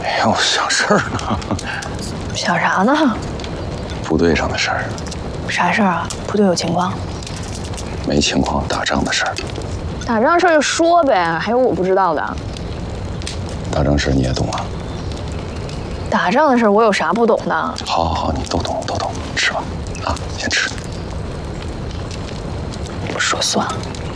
没有，想事儿呢。 想啥呢？ 部队上的事儿。 啥事儿啊？部队有情况？ 没情况，打仗的事儿。 打仗事儿就说呗，还有我不知道的？ 打仗事儿你也懂啊？ 打仗的事儿我有啥不懂的？ 好，好，好，你都懂，都懂，吃吧。啊，先吃。 不说算了。